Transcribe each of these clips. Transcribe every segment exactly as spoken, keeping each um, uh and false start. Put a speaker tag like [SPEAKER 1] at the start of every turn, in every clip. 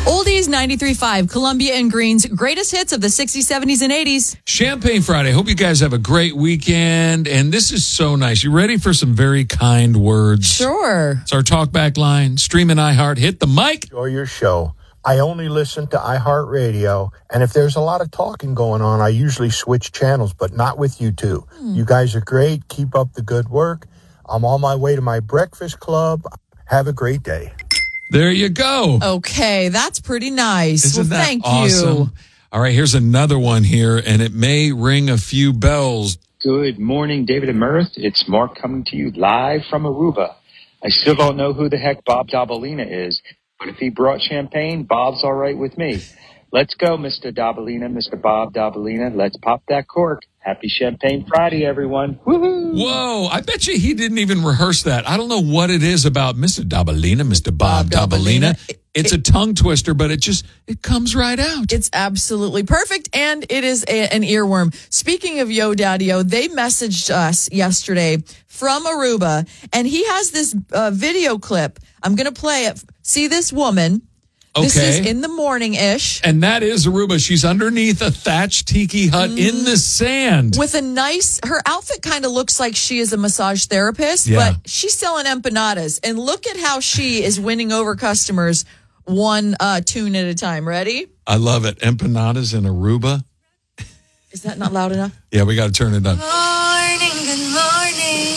[SPEAKER 1] Oldies ninety-three point five, Columbia and Green's greatest hits of the sixties, seventies, and eighties.
[SPEAKER 2] Champagne Friday. Hope you guys have a great weekend. And this is so nice. You ready for some very kind words?
[SPEAKER 1] Sure.
[SPEAKER 2] It's our talkback line. Stream and iHeart. Hit the mic.
[SPEAKER 3] Enjoy your show. I only listen to iHeartRadio, and if there's a lot of talking going on, I usually switch channels, but not with you two. Mm. You guys are great. Keep up the good work. I'm on my way to my breakfast club. Have a great day.
[SPEAKER 2] There you go.
[SPEAKER 1] Okay, that's pretty nice.
[SPEAKER 2] Isn't
[SPEAKER 1] well,
[SPEAKER 2] that
[SPEAKER 1] thank
[SPEAKER 2] awesome?
[SPEAKER 1] you.
[SPEAKER 2] All right, here's another one here, and it may ring a few bells.
[SPEAKER 4] Good morning, David and Meredith. It's Mark coming to you live from Aruba. I still don't know who the heck Bob Dabalina is, but if he brought champagne, Bob's all right with me. Let's go, Mister Dabalina, Mister Bob Dabalina. Let's pop that cork. Happy Champagne Friday, everyone. Woohoo!
[SPEAKER 2] Whoa, I bet you he didn't even rehearse that. I don't know what it is about Mister Dabalina, Mister Bob, Bob Dabalina. Dabalina. It's it, a tongue twister, but it just, it comes right out.
[SPEAKER 1] It's absolutely perfect, and it is a, an earworm. Speaking of Yo Daddy-O, they messaged us yesterday from Aruba, and he has this uh, video clip. I'm going to play it. See this woman.
[SPEAKER 2] Okay.
[SPEAKER 1] This is in the morning-ish.
[SPEAKER 2] And that is Aruba. She's underneath a thatched tiki hut mm. in the sand.
[SPEAKER 1] With a nice, her outfit kind of looks like she is a massage therapist,
[SPEAKER 2] yeah.
[SPEAKER 1] but she's selling empanadas. And look at how she is winning over customers one uh, tune at a time. Ready?
[SPEAKER 2] I love it. Empanadas in Aruba.
[SPEAKER 1] Is that not loud enough?
[SPEAKER 2] Yeah, we got to turn it up.
[SPEAKER 5] Morning, good morning.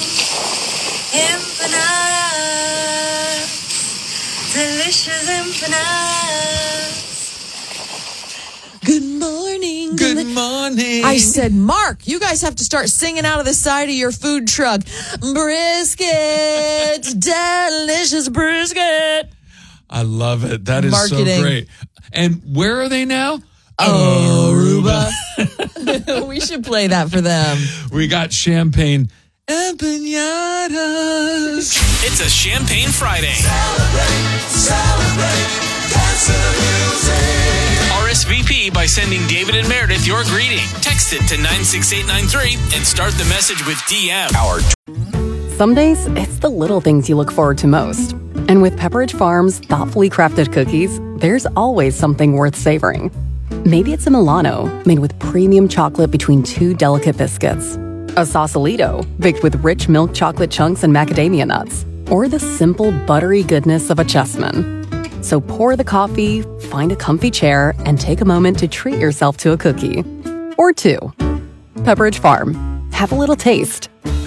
[SPEAKER 5] Empanadas. Delicious empanadas.
[SPEAKER 1] Good morning.
[SPEAKER 2] Good morning.
[SPEAKER 1] I said, Mark, you guys have to start singing out of the side of your food truck. Brisket, delicious brisket.
[SPEAKER 2] I love it. That is
[SPEAKER 1] Marketing.
[SPEAKER 2] So great. And where are they now?
[SPEAKER 1] Aruba. We should play that for them.
[SPEAKER 2] We got champagne. Empanadas.
[SPEAKER 6] It's a Champagne Friday.
[SPEAKER 7] Celebrate, celebrate, dance to the music.
[SPEAKER 6] R S V P by sending David and Meredith your greeting. Text it to nine six eight nine three and start the message with D M.
[SPEAKER 8] Our Some days, it's the little things you look forward to most. And with Pepperidge Farm's thoughtfully crafted cookies, there's always something worth savoring. Maybe it's a Milano made with premium chocolate between two delicate biscuits. A Sausalito baked with rich milk chocolate chunks and macadamia nuts. Or the simple buttery goodness of a Chessman. So pour the coffee, find a comfy chair, and take a moment to treat yourself to a cookie. Or two. Pepperidge Farm. Have a little taste.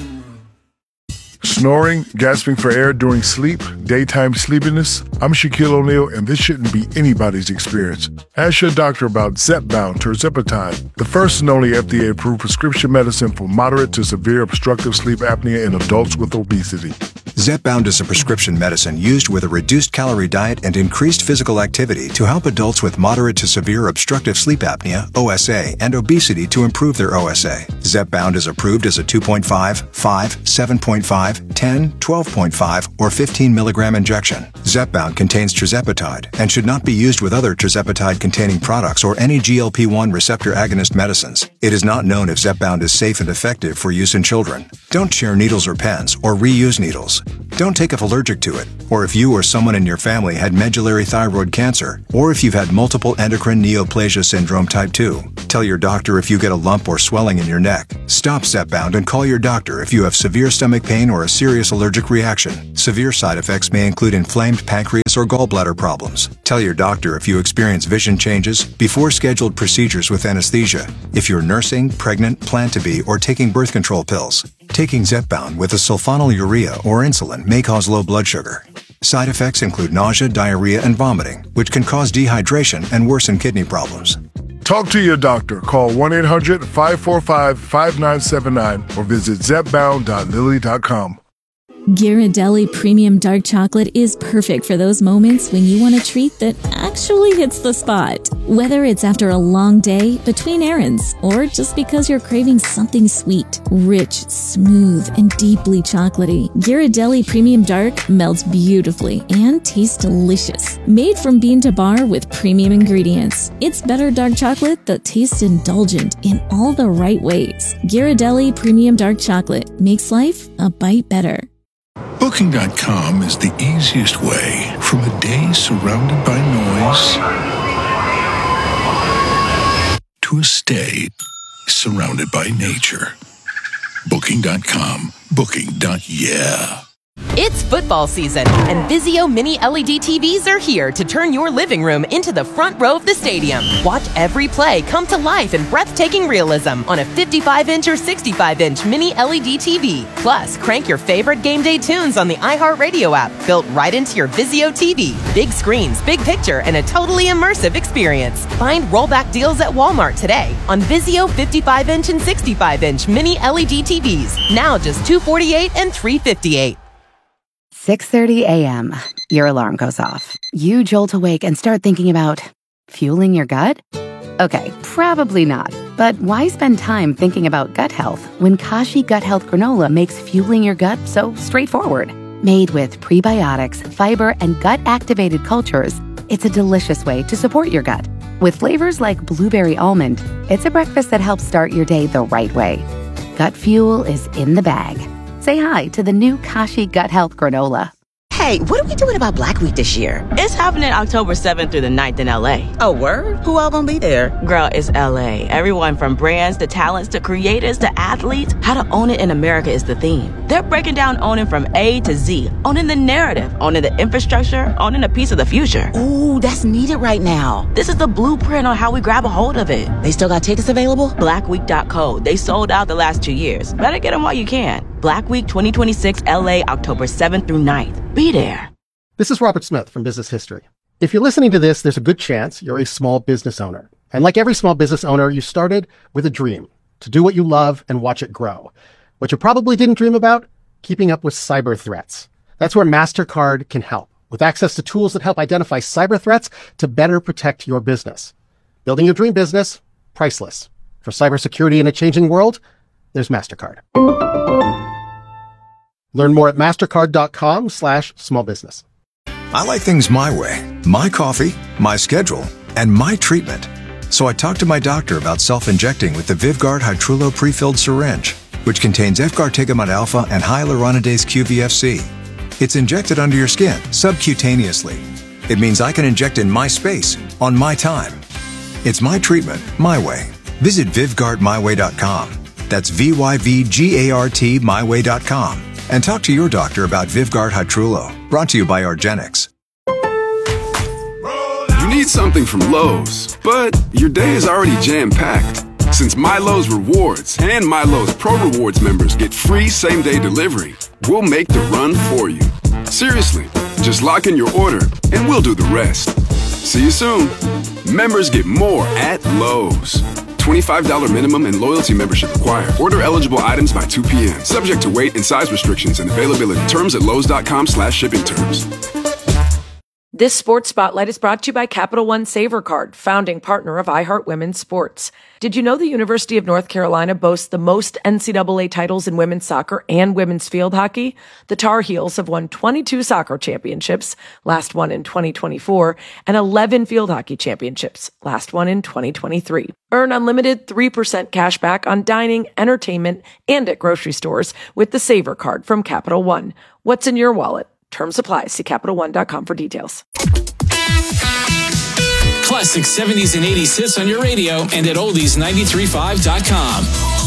[SPEAKER 9] Snoring, gasping for air during sleep, daytime sleepiness. I'm Shaquille O'Neal, and this shouldn't be anybody's experience. Ask your doctor about Zepbound tirzepatide, the first and only F D A-approved prescription medicine for moderate to severe obstructive sleep apnea in adults with obesity.
[SPEAKER 10] Zepbound is a prescription medicine used with a reduced calorie diet and increased physical activity to help adults with moderate to severe obstructive sleep apnea, O S A, and obesity to improve their O S A. Zepbound is approved as a two point five, five, seven point five, ten, twelve point five, or fifteen milligram injection. Zepbound contains tirzepatide and should not be used with other tirzepatide-containing products or any G L P one receptor agonist medicines. It is not known if Zepbound is safe and effective for use in children. Don't share needles or pens or reuse needles. Don't take if allergic to it, or if you or someone in your family had medullary thyroid cancer, or if you've had multiple endocrine neoplasia syndrome type two. Tell your doctor if you get a lump or swelling in your neck. Stop Zepbound and call your doctor if you have severe stomach pain or a serious allergic reaction. Severe side effects may include inflamed pancreas or gallbladder problems. Tell your doctor if you experience vision changes before scheduled procedures with anesthesia, if you're nursing, pregnant, plan to be, or taking birth control pills. Taking Zepbound with a sulfonylurea or insulin may cause low blood sugar. Side effects include nausea, diarrhea, and vomiting, which can cause dehydration and worsen kidney problems.
[SPEAKER 9] Talk to your doctor. Call one eight hundred, five four five, five nine seven nine or visit zepbound dot lilly dot com.
[SPEAKER 11] Ghirardelli Premium Dark Chocolate is perfect for those moments when you want a treat that actually hits the spot. Whether it's after a long day, between errands, or just because you're craving something sweet, rich, smooth, and deeply chocolatey, Ghirardelli Premium Dark melts beautifully and tastes delicious. Made from bean to bar with premium ingredients, it's better dark chocolate that tastes indulgent in all the right ways. Ghirardelli Premium Dark Chocolate makes life a bite better.
[SPEAKER 12] Booking dot com is the easiest way from a day surrounded by noise rise to a stay surrounded by nature. Booking dot com. Booking. Yeah.
[SPEAKER 13] It's football season, and Vizio Mini L E D T Vs are here to turn your living room into the front row of the stadium. Watch every play come to life in breathtaking realism on a fifty-five inch or sixty-five inch Mini L E D T V. Plus, crank your favorite game day tunes on the iHeartRadio app, built right into your Vizio T V. Big screens, big picture, and a totally immersive experience. Find rollback deals at Walmart today on Vizio fifty-five inch and sixty-five inch Mini L E D T Vs. Now just two hundred forty-eight dollars and three hundred fifty-eight dollars.
[SPEAKER 14] six thirty a.m. Your alarm goes off. You jolt awake and start thinking about fueling your gut? Okay, probably not. But why spend time thinking about gut health when Kashi Gut Health Granola makes fueling your gut so straightforward? Made with prebiotics, fiber, and gut-activated cultures, it's a delicious way to support your gut. With flavors like blueberry almond, it's a breakfast that helps start your day the right way. Gut fuel is in the bag. Say hi to the new Kashi Gut Health Granola.
[SPEAKER 15] Hey, what are we doing about Black Week this year? It's happening October seventh through the ninth in L A. Oh, word? Who all gonna be there? Girl, it's L A. Everyone from brands to talents to creators to athletes. How to own it in America is the theme. They're breaking down owning from A to Z. Owning the narrative, owning the infrastructure, owning a piece of the future. Ooh, that's needed right now. This is the blueprint on how we grab a hold of it. They still got tickets available? black week dot co. They sold out the last two years. Better get them while you can. Black Week twenty twenty-six L A, October seventh through ninth. Be there.
[SPEAKER 16] This is Robert Smith from Business History. If you're listening to this, there's a good chance you're a small business owner. And like every small business owner, you started with a dream to do what you love and watch it grow. What you probably didn't dream about? Keeping up with cyber threats. That's where MasterCard can help, with access to tools that help identify cyber threats to better protect your business. Building your dream business, priceless. For cybersecurity in a changing world, there's MasterCard. Learn more at mastercard.com slash small business.
[SPEAKER 10] I like things my way, my coffee, my schedule, and my treatment. So I talked to my doctor about self-injecting with the Vyvgart Hytrulo pre-filled syringe, which contains efgartigimod alpha and hyaluronidase Q V F C. It's injected under your skin, subcutaneously. It means I can inject in my space, on my time. It's my treatment, my way. Visit Vyvgart my way dot com. That's V Y V G A R T my way dot com. And talk to your doctor about Vyvgart Hytrulo. Brought to you by Argenix.
[SPEAKER 17] You need something from Lowe's, but your day is already jam-packed. Since MyLowe's Rewards and MyLowe's Pro Rewards members get free same-day delivery, we'll make the run for you. Seriously, just lock in your order and we'll do the rest. See you soon. Members get more at Lowe's. twenty-five dollars minimum and loyalty membership required. Order eligible items by two p.m. Subject to weight and size restrictions and availability. Terms at lowes.com slash shipping terms.
[SPEAKER 18] This Sports Spotlight is brought to you by Capital One Saver Card, founding partner of iHeart Women's Sports. Did you know the University of North Carolina boasts the most N C double A titles in women's soccer and women's field hockey? The Tar Heels have won twenty-two soccer championships, last one in twenty twenty-four, and eleven field hockey championships, last one in twenty twenty-three. Earn unlimited three percent cash back on dining, entertainment, and at grocery stores with the Saver Card from Capital One. What's in your wallet? Terms apply. See Capital One dot com for details.
[SPEAKER 6] Classic seventies and eighties hits on your radio and at oldies nine three five dot com.